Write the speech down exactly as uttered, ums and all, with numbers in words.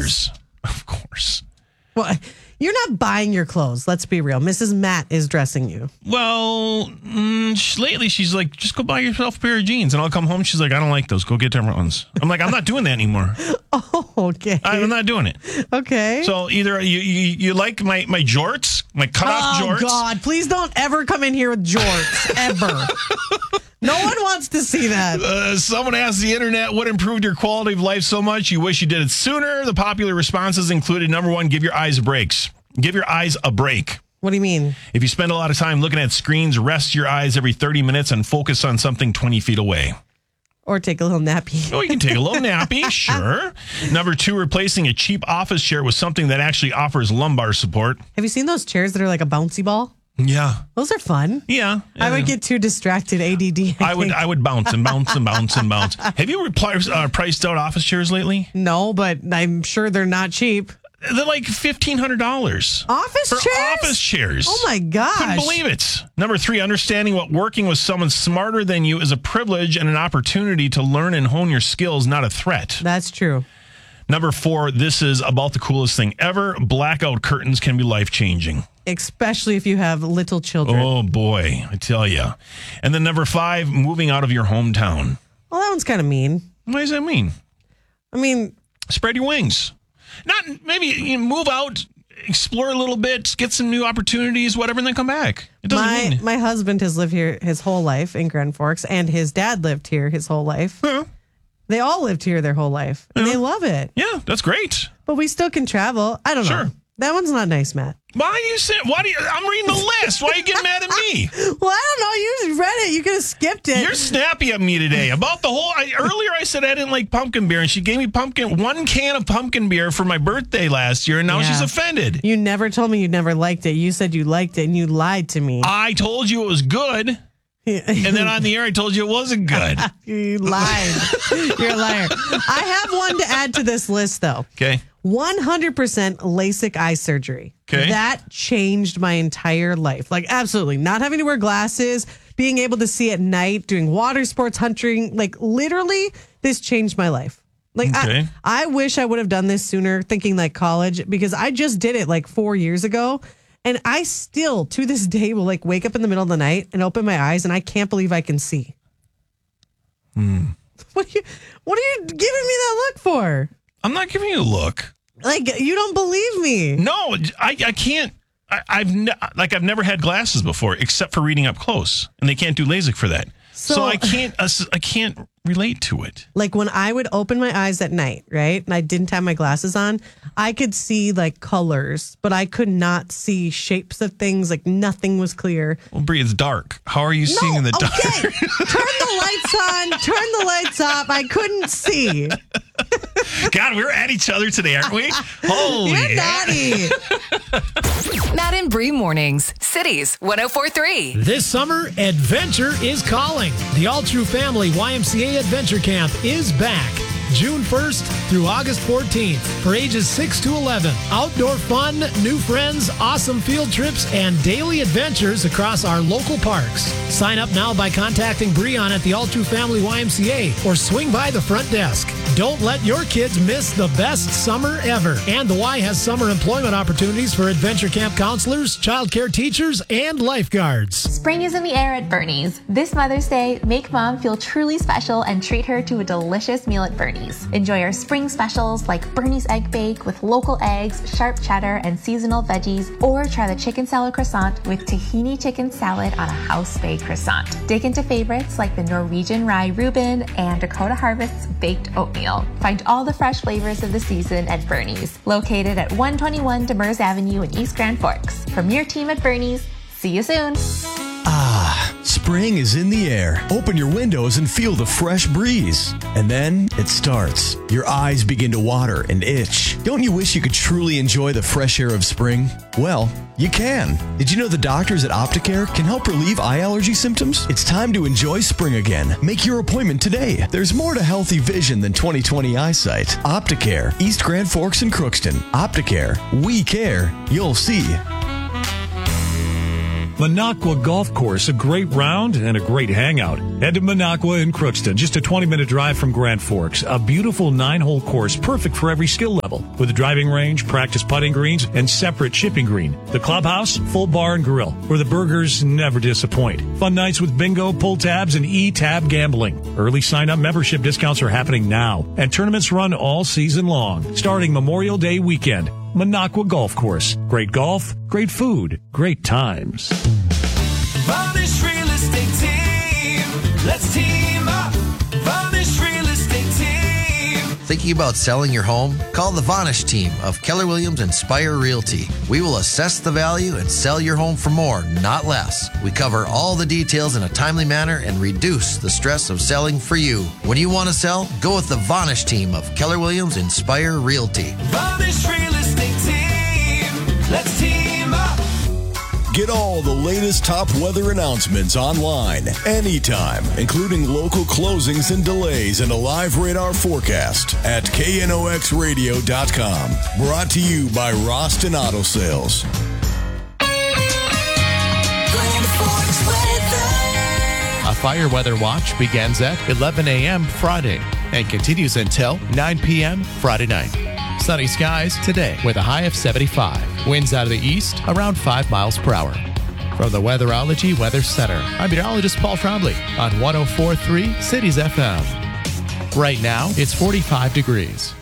years. Of course. Well, you're not buying your clothes. Let's be real. Missus Matt is dressing you. Well, mm, she, lately she's like, just go buy yourself a pair of jeans. And I'll come home. She's like, I don't like those. Go get different ones. I'm like, I'm not doing that anymore. Oh, okay. I'm not doing it. Okay. So either you you, you like my, my jorts, my cutoff oh, jorts. Oh, God. Please don't ever come in here with jorts. Ever. No one wants to see that. Uh, someone asked the internet what improved your quality of life so much you wish you did it sooner. The popular responses included, number one, give your eyes breaks. Give your eyes a break. What do you mean? If you spend a lot of time looking at screens, rest your eyes every thirty minutes and focus on something twenty feet away. Or take a little nappy. Oh, you can take a little nappy, sure. Number two, replacing a cheap office chair with something that actually offers lumbar support. Have you seen those chairs that are like a bouncy ball? Yeah. Those are fun. Yeah. I would get too distracted, A D D. I, I would I would bounce and bounce and bounce and bounce. Have you repli- uh, priced out office chairs lately? No, but I'm sure they're not cheap. They're like fifteen hundred dollars. Office for chairs? office chairs. Oh, my gosh. Couldn't believe it. Number three, understanding what working with someone smarter than you is a privilege and an opportunity to learn and hone your skills, not a threat. That's true. Number four, this is about the coolest thing ever. Blackout curtains can be life-changing. Especially if you have little children. Oh, boy, I tell you. And then number five, moving out of your hometown. Well, that one's kind of mean. What does that mean? I mean... Spread your wings. Not maybe you move out, explore a little bit, get some new opportunities, whatever, and then come back. It doesn't my, mean... My husband has lived here his whole life in Grand Forks, and his dad lived here his whole life. Huh. They all lived here their whole life, and Yeah. they love it. Yeah, that's great. But we still can travel. I don't Sure. know. That one's not nice, Matt. Why are you saying? Why do you? I'm reading the list. Why are you getting mad at me? Well, I don't know. You just read it. You could have skipped it. You're snappy at me today about the whole. I, earlier, I said I didn't like pumpkin beer, and she gave me pumpkin one can of pumpkin beer for my birthday last year, and now Yeah. she's offended. You never told me you never liked it. You said you liked it, and you lied to me. I told you it was good, and then on the air, I told you it wasn't good. You lied. You're a liar. I have one to add to this list, though. Okay. one hundred percent LASIK eye surgery. Okay. That changed my entire life. Like, absolutely. Not having to wear glasses, being able to see at night, doing water sports, hunting. Like, literally, this changed my life. Like, Okay. I, I wish I would have done this sooner, thinking like college, because I just did it like four years ago. And I still, to this day, will like wake up in the middle of the night and open my eyes, and I can't believe I can see. Hmm. What are you, what are you giving me that look for? I'm not giving you a look. Like, you don't believe me. No, I, I can't. I, I've ne- like I've never had glasses before, except for reading up close, and they can't do LASIK for that. So, So- I can't. Uh, I can't relate to it. Like when I would open my eyes at night, right? And I didn't have my glasses on, I could see like colors, but I could not see shapes of things. Like nothing was clear. Well, Bree, it's dark. How are you seeing in the dark? Okay. Turn the lights on, turn the lights off. I couldn't see. God, we're at each other today, aren't we? Holy. You're naughty. Matt and Bree mornings. Cities one oh four point three. This summer, adventure is calling. The All True Family Y M C A Adventure Camp is back. June first through August fourteenth for ages six to eleven. Outdoor fun, new friends, awesome field trips, and daily adventures across our local parks. Sign up now by contacting Breon at the All True Family Y M C A or swing by the front desk. Don't let your kids miss the best summer ever. And the Y has summer employment opportunities for adventure camp counselors, childcare teachers, and lifeguards. Spring is in the air at Bernie's. This Mother's Day, make mom feel truly special and treat her to a delicious meal at Bernie's. Enjoy our spring specials like Bernie's Egg Bake with local eggs, sharp cheddar, and seasonal veggies, or try the chicken salad croissant with tahini chicken salad on a house-baked croissant. Dig into favorites like the Norwegian rye Reuben and Dakota Harvest's baked oatmeal. Find all the fresh flavors of the season at Bernie's, located at one twenty-one Demers Avenue in East Grand Forks. From your team at Bernie's, see you soon. Ah, spring is in the air. Open your windows and feel the fresh breeze. And then it starts. Your eyes begin to water and itch. Don't you wish you could truly enjoy the fresh air of spring? Well, you can. Did you know the doctors at Opticare can help relieve eye allergy symptoms? It's time to enjoy spring again. Make your appointment today. There's more to healthy vision than twenty twenty eyesight. Opticare, East Grand Forks and Crookston. Opticare, we care. You'll see. Minocqua Golf Course, a great round and a great hangout. Head to Minocqua in Crookston, just a twenty-minute drive from Grand Forks. A beautiful nine-hole course, perfect for every skill level, with a driving range, practice putting greens, and separate chipping green. The clubhouse, full bar and grill, where the burgers never disappoint. Fun nights with bingo, pull tabs, and e-tab gambling. Early sign-up membership discounts are happening now, and tournaments run all season long, starting Memorial Day weekend. Minocqua Golf Course. Great golf, great food, great times. Varnish Real Estate Team. Let's team up. Varnish Real Estate Team. Thinking about selling your home? Call the Varnish team of Keller Williams Inspire Realty. We will assess the value and sell your home for more, not less. We cover all the details in a timely manner and reduce the stress of selling for you. When you want to sell, go with the Varnish team of Keller Williams Inspire Realty. Varnish Real Estate Team. Let's team up. Get all the latest top weather announcements online, anytime, including local closings and delays and a live radar forecast at K N O X radio dot com. Brought to you by Roston Auto Sales. A fire weather watch begins at eleven a.m. Friday and continues until nine p.m. Friday night. Sunny skies today with a high of seventy-five. Winds out of the east around five miles per hour. From the Weatherology Weather Center, I'm meteorologist Paul Trombley on one oh four point three Cities F M. Right now, it's forty-five degrees.